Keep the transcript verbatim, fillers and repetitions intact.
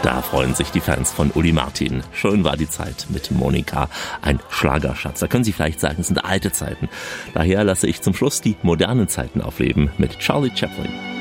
Da freuen sich die Fans von Uli Martin. Schön war die Zeit mit Monika. Ein Schlagerschatz. Da können Sie vielleicht sagen, es sind alte Zeiten. Daher lasse ich zum Schluss die modernen Zeiten aufleben mit Charlie Chaplin.